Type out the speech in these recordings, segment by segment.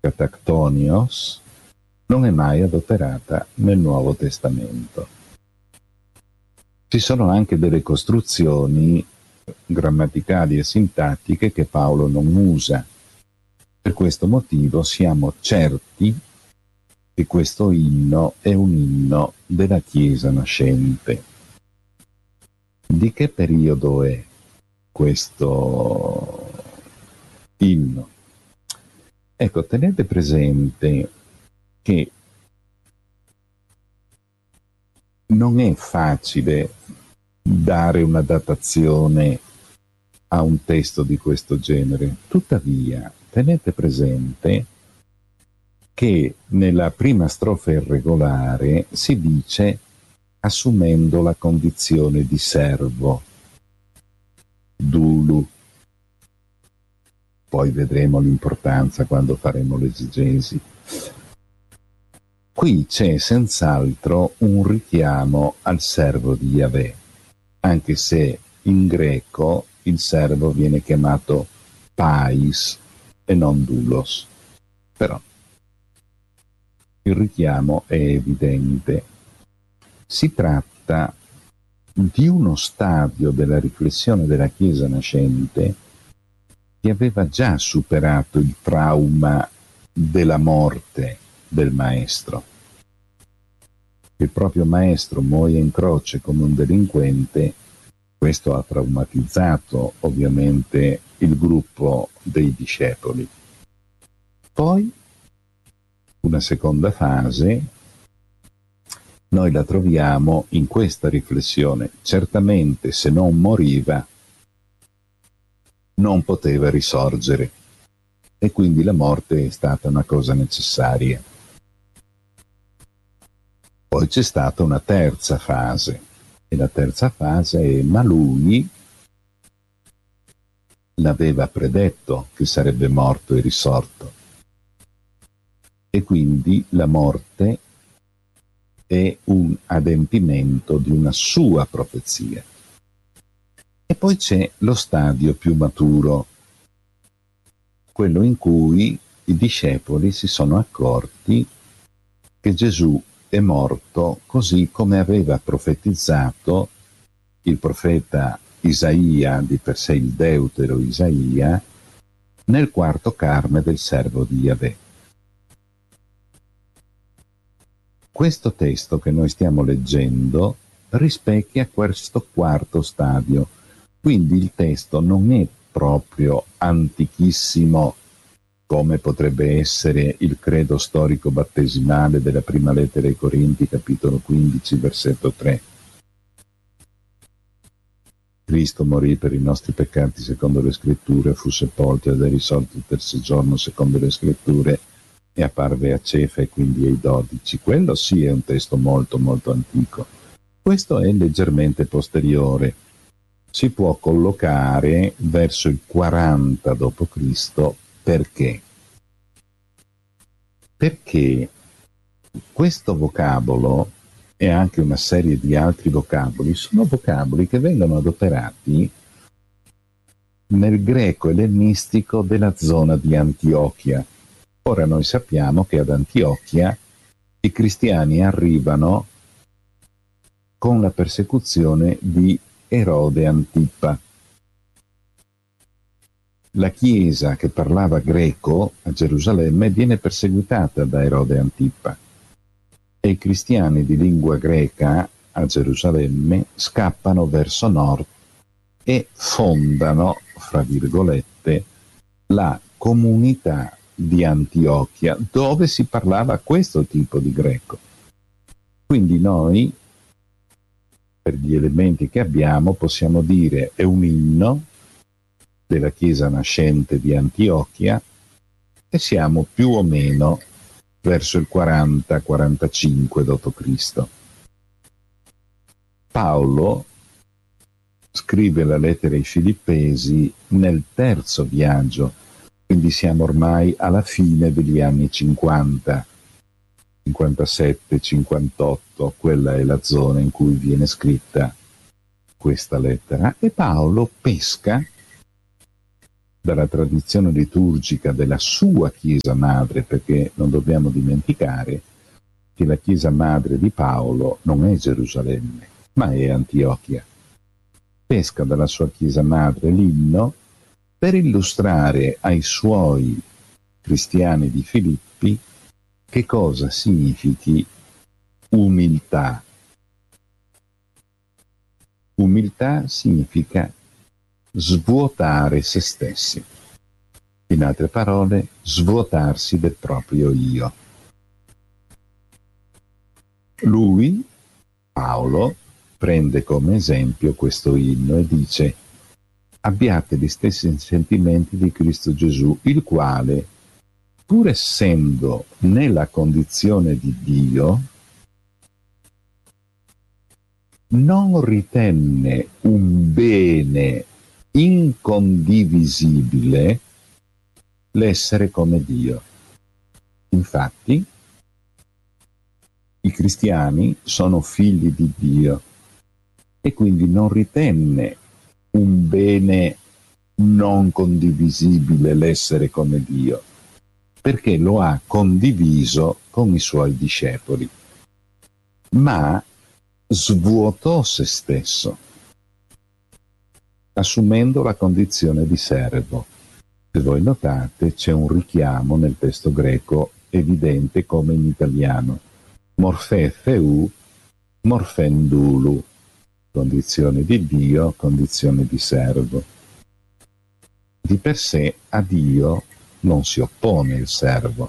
katactonios, non è mai adoperata nel Nuovo Testamento. Ci sono anche delle costruzioni grammaticali e sintattiche che Paolo non usa. Per questo motivo siamo certi che questo inno è un inno della Chiesa nascente. Di che periodo è questo inno? Ecco, tenete presente che non è facile dare una datazione a un testo di questo genere. Tuttavia, tenete presente che nella prima strofa irregolare si dice assumendo la condizione di servo, dulu. Poi vedremo l'importanza quando faremo l'esegesi. Qui c'è senz'altro un richiamo al servo di Yahweh, anche se in greco il servo viene chiamato pais e non doulos. Però il richiamo è evidente. Si tratta di uno stadio della riflessione della Chiesa nascente che aveva già superato il trauma della morte del maestro. Il proprio maestro muoia in croce come un delinquente. Questo ha traumatizzato ovviamente il gruppo dei discepoli. Poi, una seconda fase, noi la troviamo in questa riflessione. Certamente se non moriva, non poteva risorgere, e quindi la morte è stata una cosa necessaria. Poi c'è stata una terza fase, e la terza fase è: ma lui l'aveva predetto che sarebbe morto e risorto, e quindi la morte è un adempimento di una sua profezia. E poi c'è lo stadio più maturo, quello in cui i discepoli si sono accorti che Gesù è morto così come aveva profetizzato il profeta Isaia, di per sé il deutero Isaia, nel quarto carme del servo di Yahweh. Questo testo che noi stiamo leggendo rispecchia questo quarto stadio, quindi il testo non è proprio antichissimo come potrebbe essere il credo storico battesimale della prima lettera ai Corinti, capitolo 15, versetto 3. Cristo morì per i nostri peccati secondo le scritture, fu sepolto ed è risorto il terzo giorno secondo le scritture e apparve a Cefa e quindi ai 12. Quello sì è un testo molto molto antico. Questo è leggermente posteriore. Si può collocare verso il 40 d.C. Perché? Perché questo vocabolo e anche una serie di altri vocaboli sono vocaboli che vengono adoperati nel greco ellenistico della zona di Antiochia. Ora noi sappiamo che ad Antiochia i cristiani arrivano con la persecuzione di Erode Antipa. La chiesa che parlava greco a Gerusalemme viene perseguitata da Erode Antipa e i cristiani di lingua greca a Gerusalemme scappano verso nord e fondano, fra virgolette, la comunità di Antiochia, dove si parlava questo tipo di greco. Quindi noi, per gli elementi che abbiamo, possiamo dire è un inno della chiesa nascente di Antiochia e siamo più o meno verso il 40-45 d.C. Paolo scrive la lettera ai Filippesi nel terzo viaggio, quindi siamo ormai alla fine degli anni 50, 57, 58, quella è la zona in cui viene scritta questa lettera, e Paolo pesca dalla tradizione liturgica della sua Chiesa madre, perché non dobbiamo dimenticare che la Chiesa madre di Paolo non è Gerusalemme, ma è Antiochia. Pesca dalla sua Chiesa madre l'inno per illustrare ai suoi cristiani di Filippi che cosa significhi umiltà. Umiltà significa svuotare se stessi. In altre parole, svuotarsi del proprio io. Lui, Paolo, prende come esempio questo inno e dice: abbiate gli stessi sentimenti di Cristo Gesù, il quale, pur essendo nella condizione di Dio, non ritenne un bene incondivisibile l'essere come Dio. Infatti, i cristiani sono figli di Dio e quindi non ritenne un bene non condivisibile l'essere come Dio, perché lo ha condiviso con i suoi discepoli, ma svuotò se stesso, assumendo la condizione di servo. Se voi notate, c'è un richiamo nel testo greco evidente come in italiano. Morphe theu, morphen dulu, condizione di Dio, condizione di servo. Di per sé a Dio non si oppone il servo.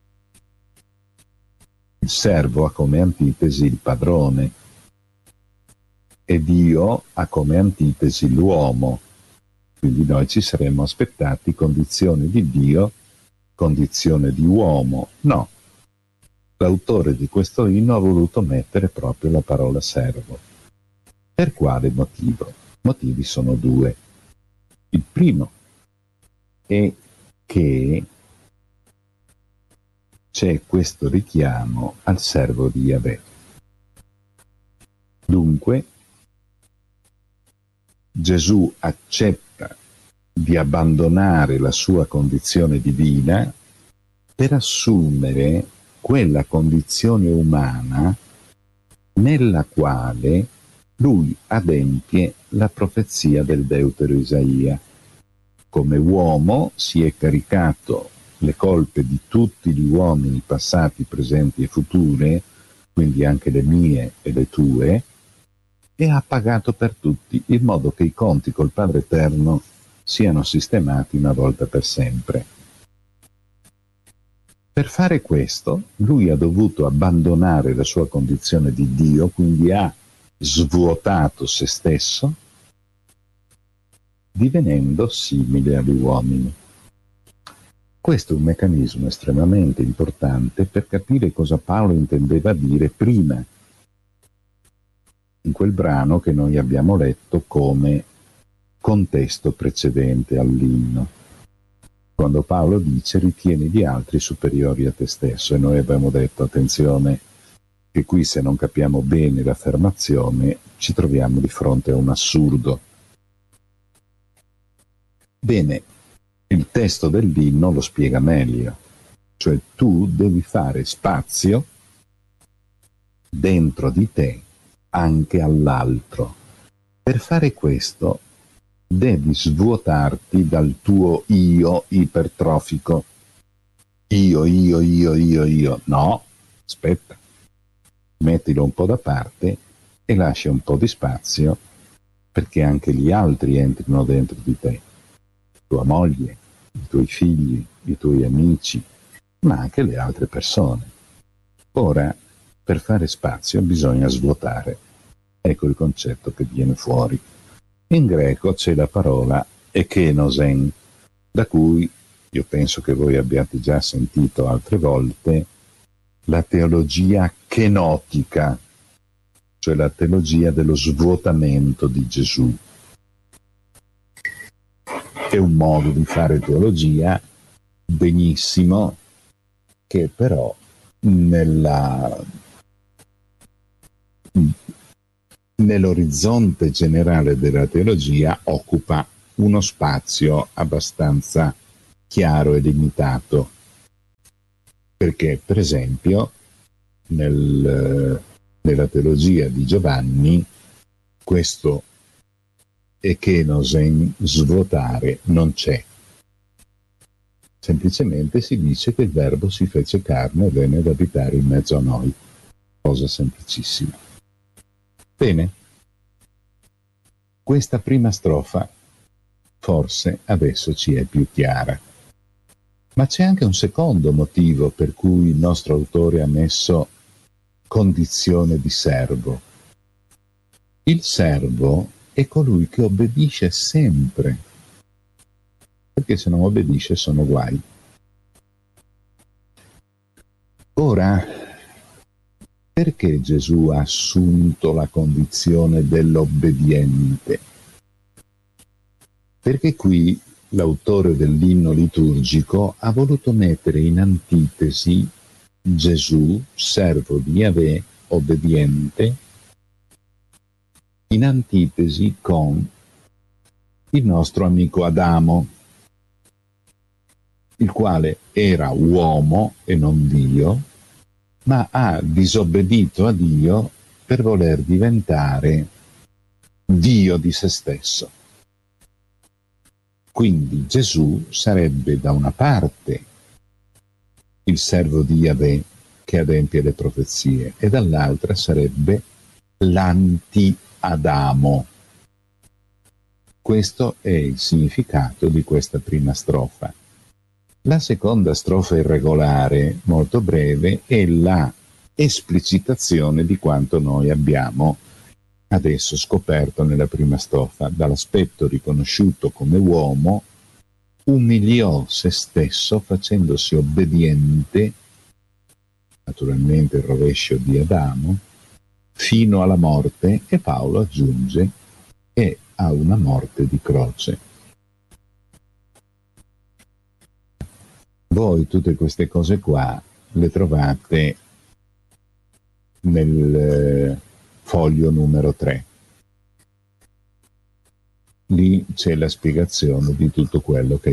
Il servo ha come antitesi il padrone e Dio ha come antitesi l'uomo. Quindi noi ci saremmo aspettati condizione di Dio, condizione di uomo. No. L'autore di questo inno ha voluto mettere proprio la parola servo. Per quale motivo? Motivi sono due. Il primo è che c'è questo richiamo al servo di Yahweh. Dunque, Gesù accetta di abbandonare la sua condizione divina per assumere quella condizione umana nella quale lui adempie la profezia del deutero Isaia. Come uomo si è caricato le colpe di tutti gli uomini passati, presenti e future, quindi anche le mie e le tue, e ha pagato per tutti, in modo che i conti col Padre Eterno siano sistemati una volta per sempre. Per fare questo, lui ha dovuto abbandonare la sua condizione di Dio, quindi ha svuotato se stesso, divenendo simile agli uomini. Questo è un meccanismo estremamente importante per capire cosa Paolo intendeva dire prima, in quel brano che noi abbiamo letto come contesto precedente all'inno, quando Paolo dice ritieni gli altri superiori a te stesso, e noi abbiamo detto attenzione che qui se non capiamo bene l'affermazione ci troviamo di fronte a un assurdo. Bene, il testo dell'inno lo spiega meglio, cioè tu devi fare spazio dentro di te anche all'altro. Per fare questo devi svuotarti dal tuo io ipertrofico. Io. No, aspetta. Mettilo un po' da parte e lascia un po' di spazio perché anche gli altri entrino dentro di te. Tua moglie, i tuoi figli, i tuoi amici, ma anche le altre persone. Ora, per fare spazio bisogna svuotare. Ecco il concetto che viene fuori. In greco c'è la parola ekenosen, da cui io penso che voi abbiate già sentito altre volte la teologia kenotica, cioè la teologia dello svuotamento di Gesù. È un modo di fare teologia benissimo, che però nell'orizzonte generale della teologia occupa uno spazio abbastanza chiaro e limitato, perché per esempio nella teologia di Giovanni questo ekenosen, svuotare, non c'è. Semplicemente si dice che il Verbo si fece carne e venne ad abitare in mezzo a noi. Cosa semplicissima. Bene, questa prima strofa forse adesso ci è più chiara. Ma c'è anche un secondo motivo per cui il nostro autore ha messo condizione di servo. Il servo è colui che obbedisce sempre, perché se non obbedisce sono guai. Ora, perché Gesù ha assunto la condizione dell'obbediente? Perché qui l'autore dell'inno liturgico ha voluto mettere in antitesi Gesù, servo di Yahweh, obbediente, in antitesi con il nostro amico Adamo, il quale era uomo e non Dio, ma ha disobbedito a Dio per voler diventare Dio di se stesso. Quindi Gesù sarebbe da una parte il servo di Yahweh che adempie le profezie e dall'altra sarebbe l'anti-Adamo. Questo è il significato di questa prima strofa. La seconda strofa irregolare, molto breve, è la esplicitazione di quanto noi abbiamo adesso scoperto nella prima strofa. Dall'aspetto riconosciuto come uomo, umiliò se stesso facendosi obbediente, naturalmente il rovescio di Adamo, fino alla morte, e Paolo aggiunge, e a una morte di croce. Voi tutte queste cose qua le trovate nel foglio numero 3. Lì c'è la spiegazione di tutto quello che